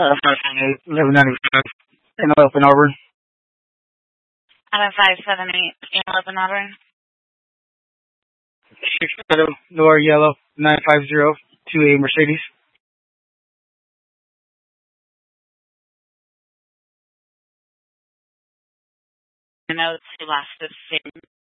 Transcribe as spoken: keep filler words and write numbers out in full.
Uh, five seven eight, eleven ninety-five, in Open Auburn. Out of five seven eight, Antelope in Auburn. Shadow, Noir Yellow, nine five zero, two A Mercedes. I know it's the last of the same